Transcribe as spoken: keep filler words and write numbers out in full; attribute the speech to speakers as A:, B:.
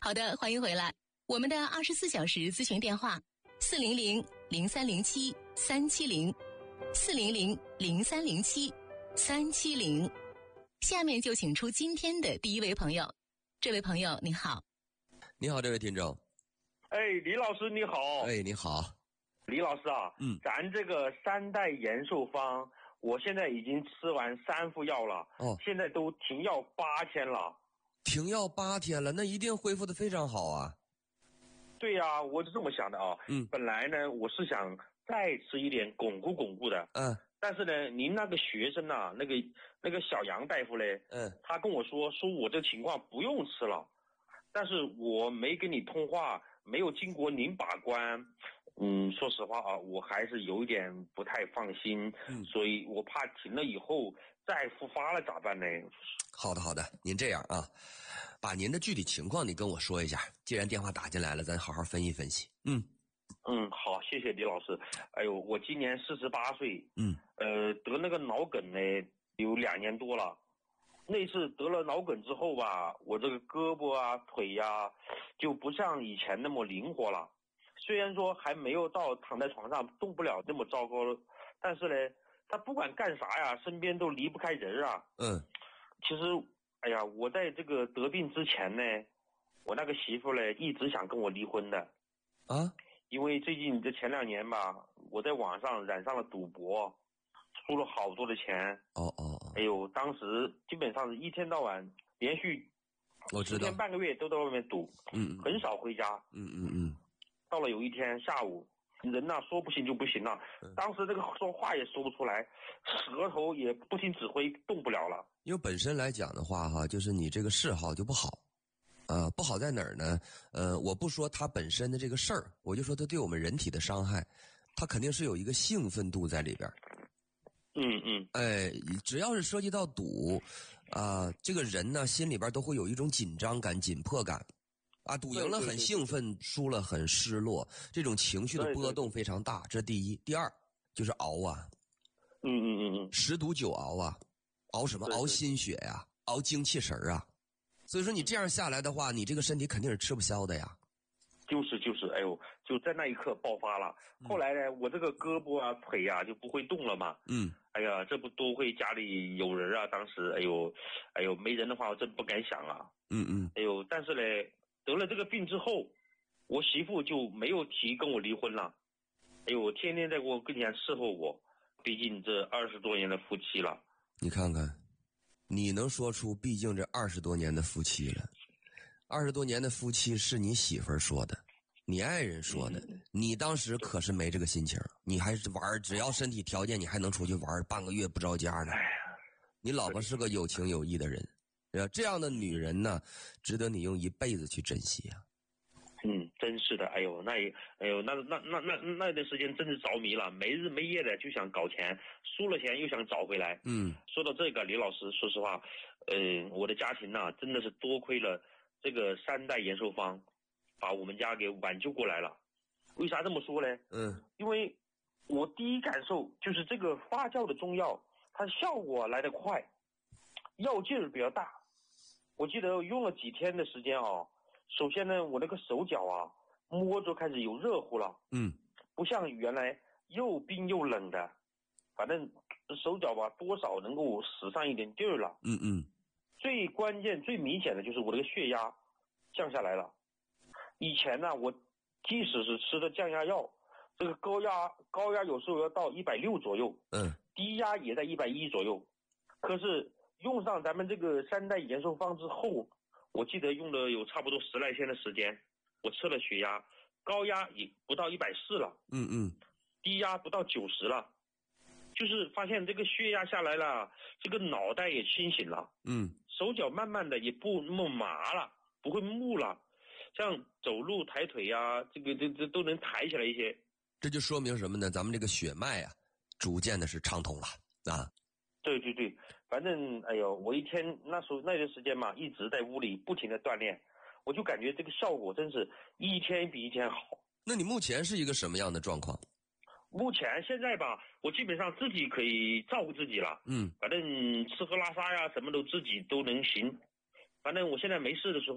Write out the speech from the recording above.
A: 好的，欢迎回来。我们的二十四小时咨询电话：四零零零三零七三七零，四零零零三零七三七零。下面就请出今天的第一位朋友。这位朋友你好。
B: 你好，这位听众。
C: 哎，李老师你好。
B: 哎，你好。
C: 李老师啊，
B: 嗯，
C: 咱这个三代延寿方，我现在已经吃完三副药了，
B: 哦，
C: 现在都停药八天了。
B: 停药八天了，那一定恢复的非常好啊。
C: 对呀、啊，我是这么想的啊。
B: 嗯，
C: 本来呢，我是想再吃一点巩固巩固的。
B: 嗯，
C: 但是呢，您那个学生啊，那个那个小杨大夫嘞，
B: 嗯，
C: 他跟我说，说我这情况不用吃了，但是我没跟你通话，没有经过您把关。嗯，说实话啊，我还是有一点不太放心，
B: 嗯，
C: 所以我怕停了以后再复发了咋办呢？
B: 好的好的，您这样啊，把您的具体情况你跟我说一下，既然电话打进来了，咱好好分析分析。嗯
C: 嗯，好，谢谢李老师。哎呦，我今年四十八岁，
B: 嗯，
C: 呃，得那个脑梗呢有两年多了。那次得了脑梗之后吧，我这个胳膊啊腿呀、啊、就不像以前那么灵活了。虽然说还没有到躺在床上动不了那么糟糕了，但是呢，他不管干啥呀，身边都离不开人啊。
B: 嗯，
C: 其实，哎呀，我在这个得病之前呢，我那个媳妇呢一直想跟我离婚的。
B: 啊？
C: 因为最近这前两年吧，我在网上染上了赌博，输了好多的钱。
B: 哦哦哦。
C: 哎呦，当时基本上是一天到晚连续
B: 我知道，
C: 十天半个月都在外面赌，
B: 嗯，
C: 很少回家。
B: 嗯嗯嗯。
C: 到了有一天下午，人呐、啊、说不行就不行了，
B: 嗯，
C: 当时这个说话也说不出来，舌头也不听指挥，动不了了。
B: 因为本身来讲的话哈，就是你这个嗜好就不好。呃，不好在哪儿呢？呃，我不说它本身的这个事儿，我就说它对我们人体的伤害，它肯定是有一个兴奋度在里边。
C: 嗯嗯。
B: 哎，只要是涉及到赌，啊、呃，这个人呢心里边都会有一种紧张感、紧迫感，啊，赌赢了很兴奋，输了很失落，这种情绪的波动非常大。这第一，第二就是熬啊，
C: 嗯嗯嗯嗯，
B: 十赌九熬啊，熬什么？熬心血呀、啊，熬精气神啊。所以说你这样下来的话，你这个身体肯定是吃不消的呀。
C: 就是就是，哎呦，就在那一刻爆发了。后来呢，我这个胳膊啊、腿啊就不会动了嘛。
B: 嗯。
C: 哎呀，这不多亏家里有人啊，当时，哎呦，哎呦，没人的话我真不敢想啊。
B: 嗯嗯。
C: 哎呦，但是呢，得了这个病之后，我媳妇就没有提跟我离婚了。哎呦，天天在我跟前伺候我，毕竟这二十多年的夫妻了。
B: 你看看。你能说出毕竟这二十多年的夫妻了，二十多年的夫妻是你媳妇儿说的，你爱人说的，你当时可是没这个心情，你还是玩，只要身体条件，你还能出去玩半个月不着家呢。你老婆是个有情有义的人，这样的女人呢，值得你用一辈子去珍惜啊。
C: 嗯，真是的，哎呦，那也，哎呦，那那那那那段时间真是着迷了，没日没夜的就想搞钱，输了钱又想找回来。
B: 嗯，
C: 说到这个，李老师，说实话，呃，我的家庭呢、啊，真的是多亏了这个三代延寿方，把我们家给挽救过来了。为啥这么说呢？
B: 嗯，
C: 因为我第一感受就是这个发酵的中药，它效果来得快，药劲儿比较大。我记得用了几天的时间啊。首先呢，我那个手脚啊，摸着开始有热乎了，
B: 嗯，
C: 不像原来又冰又冷的，反正手脚吧，多少能够使上一点劲儿了，
B: 嗯嗯。
C: 最关键、最明显的就是我这个血压降下来了。以前呢，我即使是吃的降压药，这个高压高压有时候要到一百六左右，
B: 嗯，
C: 低压也在一百一左右，可是用上咱们这个三代延寿方之后。我记得用了有差不多十来天的时间，我测了血压，高压也不到一百四了，
B: 嗯嗯，
C: 低压不到九十了，就是发现这个血压下来了，这个脑袋也清醒了，
B: 嗯，
C: 手脚慢慢的也不那么麻了，不会木了，像走路抬腿呀、啊，这个这这都能抬起来一些。
B: 这就说明什么呢？咱们这个血脉啊，逐渐的是畅通了啊。
C: 对对对，反正哎呦，我一天那时候那段时间嘛，一直在屋里不停的锻炼，我就感觉这个效果真是一天比一天好。
B: 那你目前是一个什么样的状况？
C: 目前现在吧，我基本上自己可以照顾自己了，
B: 嗯，
C: 反正吃喝拉撒呀，什么都自己都能行。反正我现在没事的时候。